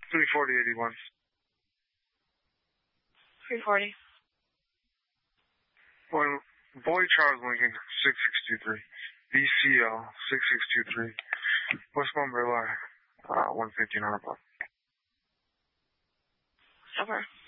34081. 340. Boy Charles Lincoln, 6623. BCL, 6623. Westbound Bel Air, 115 on above. Over.